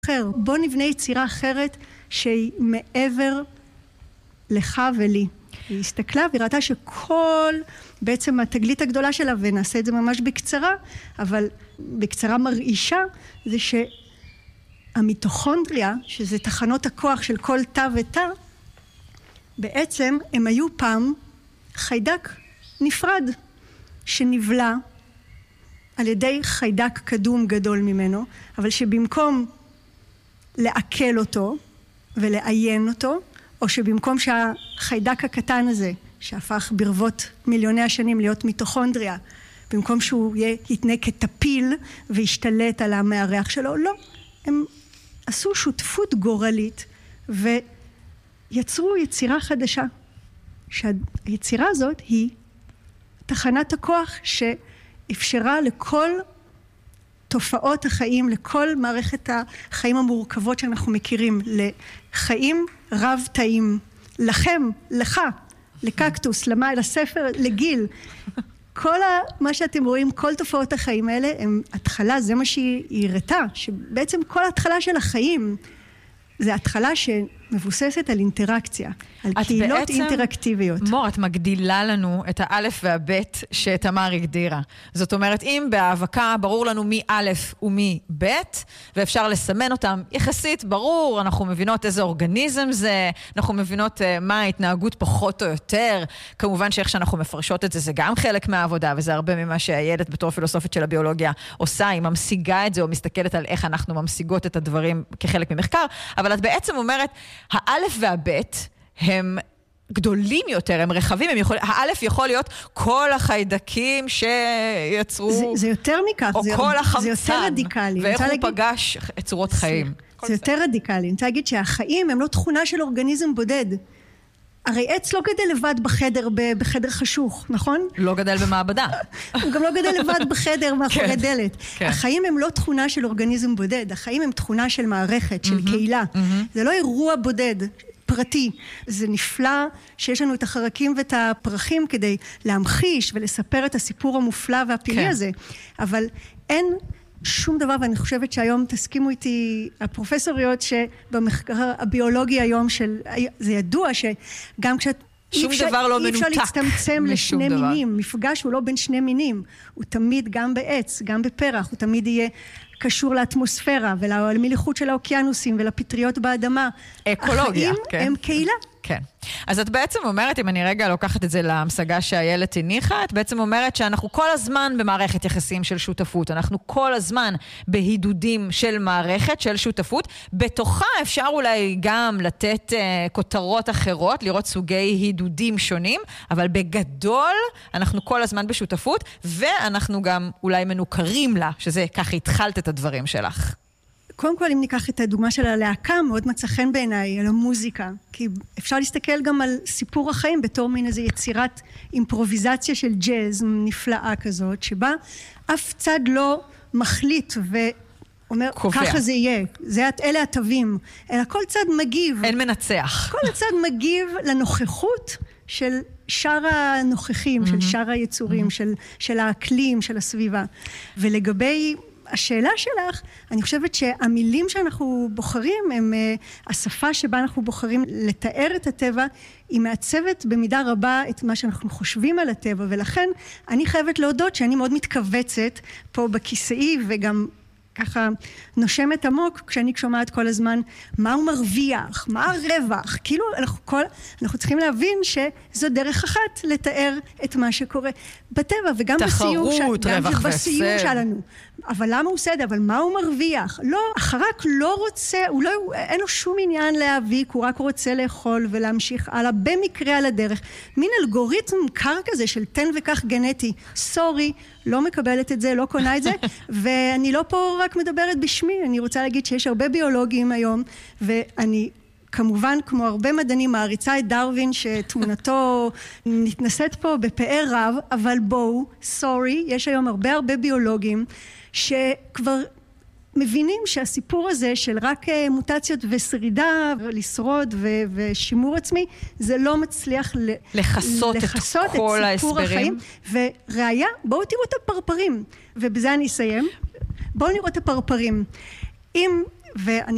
אחר. בוא נבנה יצירה אחרת שהיא מעבר לך ולי. היא הסתכלה וראתה שכל, בעצם התגלית הגדולה שלה, ונעשה את זה ממש בקצרה, אבל בקצרה מרעישה, זה שהמיטוכונדריה, שזה תחנות הכוח של כל תא ותא, בעצם הם היו פעם חיידק נפרד, שנבלע על ידי חיידק קדום גדול ממנו, אבל שבמקום לעכל אותו ולעיין אותו, או שבמקום שהחיידק הקטן הזה, שהפך ברבות מיליוני השנים להיות מיטוכונדריה, במקום שהוא יתנה כטפיל וישתלט על המארח שלו, לא. הם עשו שותפות גורלית ויצרו יצירה חדשה. שהיצירה הזאת היא תחנת הכוח שאפשרה לכל תופעות החיים, לכל מערכת החיים המורכבות שאנחנו מכירים, לחיים רב תאים, לכם, לך, לקקטוס, לספר, לגיל. כל מה שאתם רואים, כל תופעות החיים האלה, הם התחלה, זה מה שהיא הראתה, שבעצם כל התחלה של החיים, זה התחלה שמבוססת על אינטראקציה, על קהילות אינטראקטיביות. מור, את מגדילה לנו את האלף והבית שתמר הגדירה. זאת אומרת, אם בהאבקה ברור לנו מי א' ומי ב', ואפשר לסמן אותם יחסית ברור, אנחנו מבינות איזה אורגניזם זה, אנחנו מבינות מה ההתנהגות פחות או יותר, כמובן שאיך שאנחנו מפרשות את זה, זה גם חלק מהעבודה, וזה הרבה ממה שהילד בתור פילוסופית של הביולוגיה עושה, היא ממשיגה את זה, או מסתכלת על איך אנחנו ממשיגות את הדברים כחלק ממחקר, אבל את בעצם אומרת, האלף והבית הם גדולים יותר, הם רחבים, האלף יכול להיות כל החיידקים שיצרו, זה יותר מכך, או כל החמצן, זה יותר רדיקלי. ואיך הוא פגש את צורות חיים. זה יותר רדיקלי. אני רוצה להגיד שהחיים הם לא תכונה של אורגניזם בודד. הרי עץ לא גדל לבד בחדר חשוך, נכון? לא גדל במעבדה. הוא גם לא גדל לבד בחדר מאחורי דלת. החיים הם לא תכונה של אורגניזם בודד, החיים הם תכונה של מערכת, של קהילה. זה לא אירוע בודד, פרטי. זה נפלא שיש לנו את החרקים ואת הפרחים כדי להמחיש ולספר את הסיפור המופלא והפלאי הזה. אבל אין שום דבר, ואני חושבת שהיום תסכימו איתי הפרופסוריות שבמחקר הביולוגי היום זה ידוע שגם שום דבר לא מנותק אי אפשר להצטמצם לשני מינים, מפגש הוא לא בין שני מינים, הוא תמיד גם בעץ, גם בפרח, הוא תמיד יהיה קשור לאטמוספירה ולמליחות של האוקיינוסים ולפטריות באדמה. אקולוגיה, החיים הם קהילה. כן. אז את בעצם אומרת, אם אני רגע לוקחת את זה להמשגה שהילד הניחה, את בעצם אומרת שאנחנו כל הזמן במערכת יחסים של שותפות, אנחנו כל הזמן בהידודים של מערכת, של שותפות, בתוכה אפשר אולי גם לתת כותרות אחרות, לראות סוגי הידודים שונים, אבל בגדול אנחנו כל הזמן בשותפות, ואנחנו גם אולי מנוכרים לה, שזה ככה התחלת את הדברים שלך. קודם כל, אם ניקח את הדוגמה של הלהקה, מאוד מצא חן בעיניי, על המוזיקה. כי אפשר להסתכל גם על סיפור החיים בתור מין איזו יצירת אימפרוביזציה של ג'אז נפלאה כזאת, שבה אף צד לא מחליט ואומר, ככה זה יהיה, אלה התווים, אלא כל צד מגיב. אין מנצח. כל הצד מגיב לנוכחות של שאר הנוכחים, של שאר היצורים, של האקלים, של הסביבה. ולגבי השאלה שלך, אני חושבת שהמילים שאנחנו בוחרים, הם השפה שבה אנחנו בוחרים לתאר את הטבע, היא מעצבת במידה רבה את מה שאנחנו חושבים על הטבע, ולכן אני חייבת להודות שאני מאוד מתכווצת פה בכיסאי, וגם ככה נושמת עמוק כשאני שומעת כל הזמן מה הוא מרוויח, מה הרווח, כאילו אנחנו צריכים להבין שזו דרך אחת לתאר את מה שקורה בטבע, וגם בסיור שלנו. אבל למה הוא עושה את זה? אבל מה הוא מרוויח? לא, החרק לא רוצה, אין לו שום עניין להאביק, הוא רק רוצה לאכול ולהמשיך הלאה, במקרה על הדרך. מין אלגוריתם קר כזה של תן וכך גנטי. סורי, לא מקבלת את זה, לא קונה את זה, ואני לא פה רק מדברת בשמי, אני רוצה להגיד שיש הרבה ביולוגים היום, ואני כמובן, כמו הרבה מדענים, מעריצה את דרווין, שתמונתו נתנסית פה בפאר רב, אבל בואו, סורי, יש היום הרבה ביולוגים, שכבר מבינים שהסיפור הזה של רק מוטציות ושרידה, לשרוד ושימור עצמי, זה לא מצליח לחסות את כל ההסברים. וראיה, בואו תראו את הפרפרים, ובזה אני אסיים. בואו נראו את הפרפרים. ואני